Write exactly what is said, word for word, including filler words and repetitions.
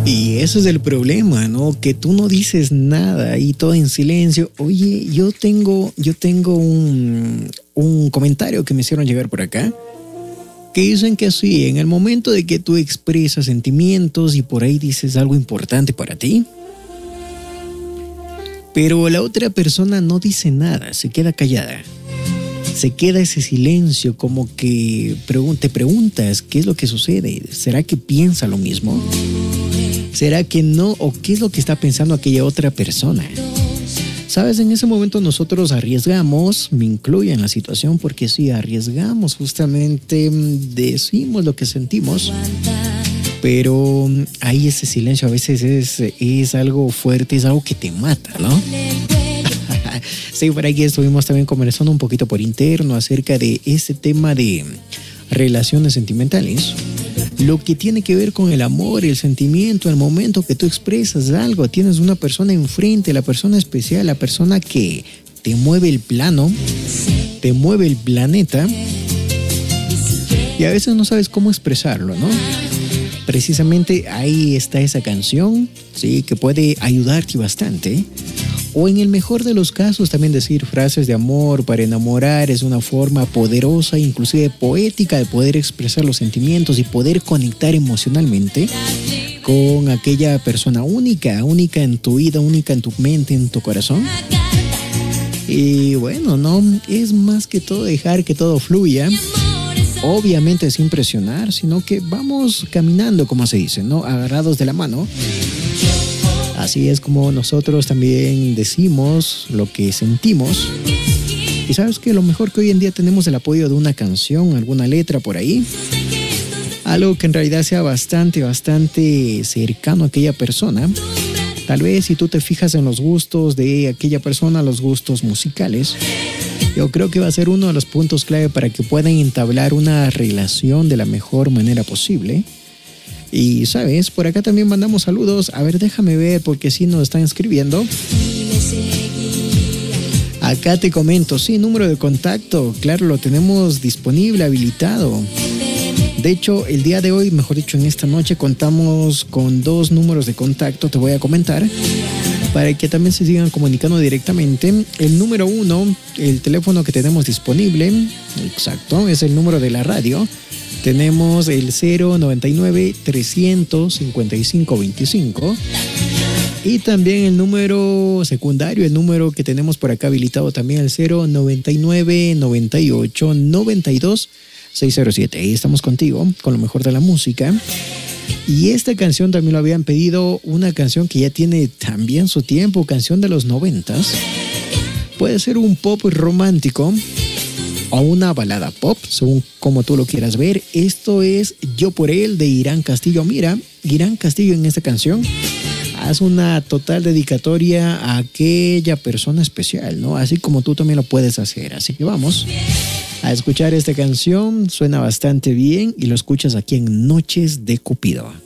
Y eso es el problema, ¿no? Que tú no dices nada y todo en silencio. Oye, yo tengo, yo tengo un, un comentario que me hicieron llegar por acá, que dicen que sí, en el momento de que tú expresas sentimientos y por ahí dices algo importante para ti, pero la otra persona no dice nada, se queda callada. Se queda ese silencio, como que te preguntas qué es lo que sucede. ¿Será que piensa lo mismo? ¿Será que no? ¿O qué es lo que está pensando aquella otra persona? Sabes, en ese momento nosotros arriesgamos, me incluyo en la situación, porque sí, arriesgamos, justamente decimos lo que sentimos, pero ahí ese silencio a veces es, es algo fuerte, es algo que te mata, ¿no? Sí, por aquí estuvimos también conversando un poquito por interno acerca de ese tema de relaciones sentimentales. Lo que tiene que ver con el amor, el sentimiento, el momento que tú expresas algo, tienes una persona enfrente, la persona especial, la persona que te mueve el plano, te mueve el planeta, y a veces no sabes cómo expresarlo, ¿no? Precisamente ahí está esa canción, sí, que puede ayudarte bastante. O en el mejor de los casos también decir frases de amor para enamorar es una forma poderosa, inclusive poética, de poder expresar los sentimientos y poder conectar emocionalmente con aquella persona única, única en tu vida, única en tu mente, en tu corazón. Y bueno, no, es más que todo dejar que todo fluya. Obviamente sin presionar, sino que vamos caminando, como se dice, ¿no? Agarrados de la mano. Así es como nosotros también decimos lo que sentimos. Y sabes que lo mejor que hoy en día tenemos el apoyo de una canción, alguna letra por ahí. Algo que en realidad sea bastante, bastante cercano a aquella persona. Tal vez si tú te fijas en los gustos de aquella persona, los gustos musicales, yo creo que va a ser uno de los puntos clave para que puedan entablar una relación de la mejor manera posible. Y sabes, por acá también mandamos saludos. A ver, déjame ver porque sí nos están escribiendo. Acá te comento, sí, número de contacto, claro, lo tenemos disponible, habilitado. De hecho, el día de hoy, mejor dicho, en esta noche contamos con dos números de contacto, te voy a comentar, para que también se sigan comunicando directamente. El número uno, el teléfono que tenemos disponible, exacto, es el número de la radio. Tenemos el cero noventa y nueve, trescientos cincuenta y cinco veinticinco. Y también el número secundario, el número que tenemos por acá habilitado también, el cero noventa y nueve, noventa y ocho, noventa y dos, seiscientos siete. Ahí estamos contigo, con lo mejor de la música. Y esta canción también lo habían pedido, una canción que ya tiene también su tiempo, canción de los noventas. Puede ser un pop romántico o una balada pop, según como tú lo quieras ver. Esto es Yo por Él, de Irán Castillo. Mira, Irán Castillo en esta canción hace una total dedicatoria a aquella persona especial, ¿no? Así como tú también lo puedes hacer. Así que vamos a escuchar esta canción. Suena bastante bien y lo escuchas aquí en Noches de Cupido.